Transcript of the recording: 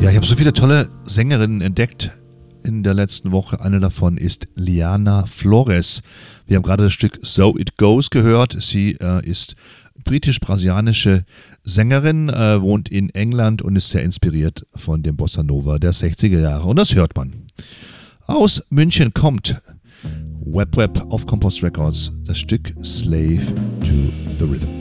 Ja, ich habe so viele tolle Sängerinnen entdeckt in der letzten Woche. Eine davon ist Liana Flores. Wir haben gerade das Stück So It Goes gehört. Sie ist britisch-brasilianische Sängerin, wohnt in England und ist sehr inspiriert von dem Bossa Nova der 60er Jahre. Und das hört man. Aus München kommt Web auf Compost Records das Stück Slave to the Rhythm.